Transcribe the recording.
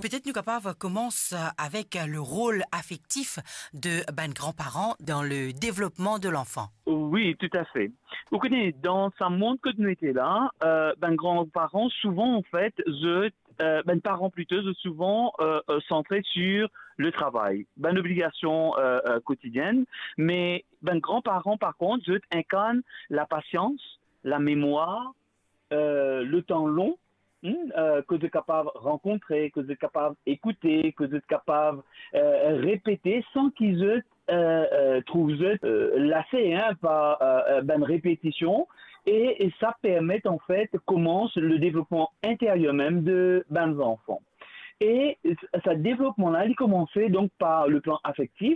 Peut-être nous capables commence avec le rôle affectif de grands-parents dans le développement de l'enfant. Oui, tout à fait. Vous connaissez, dans ce monde que nous étions là, grands-parents, souvent, en fait, parents plutôt, souvent centrés sur le travail, obligation quotidienne, mais grands-parents, par contre, incarnent la patience, la mémoire, le temps long, que vous êtes capable de rencontrer, que vous êtes capable d'écouter, que vous êtes capable de répéter sans qu'ils trouvent lassés par répétition. Et ça permet en fait commence le développement intérieur même de enfants. Et ce développement-là, il commençait donc par le plan affectif.